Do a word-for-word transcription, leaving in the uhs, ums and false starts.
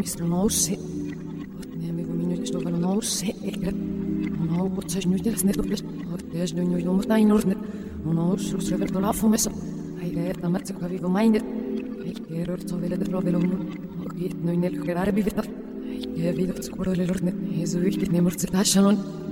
Mister Nouse. Ne me minutes nog van Nouse. Ik heb nou wat zes nu dit net op les. Wat is nu nu nog maar in orde. Nou, zo schrijf ik af voor me. Hij gaat dan met zich gaan we minder. Ik keer zo willen de probleem. Ook niet nu net graag bij het. Ik heb weer het scoren leren. Hij zo wichtig neemt het station.